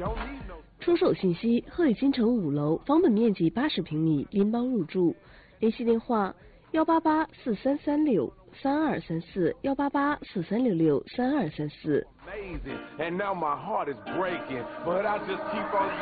出售信息：鹤宇金城5楼，房本面积80平米，拎包入住。联系电话：18843363234，18843663234。